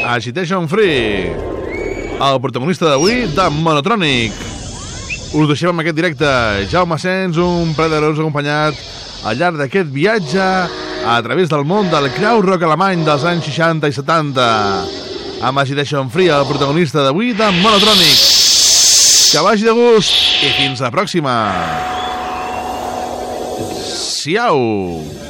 Agitation Free, el protagonista d'avui de Monotronic. Us deixem amb aquest directe. Jaume Sens, un plaer d'haver-vos acompanyat al llarg d'aquest viatge a través del món del krautrock alemany dels anys 60 i 70. Amb Agitation Free, el protagonista d'avui de Monotronic. Que vagi de gust i fins la pròxima. Siau!